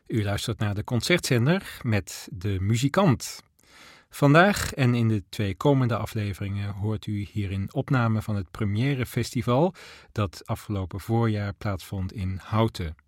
U luistert naar de Concertzender met De Muzikant. Vandaag en in de 2 komende afleveringen hoort u hierin opname van het Première Festival dat afgelopen voorjaar plaatsvond in Houten.